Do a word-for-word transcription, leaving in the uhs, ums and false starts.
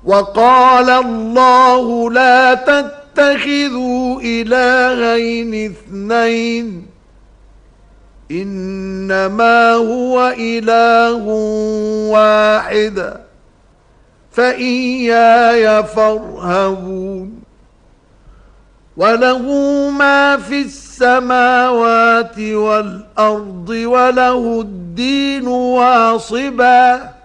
وقال الله لا تتخذوا إلهين اثنين إنما هو إله واحد فإياي فارهبون وله ما في السماوات والأرض وله الدين واصبا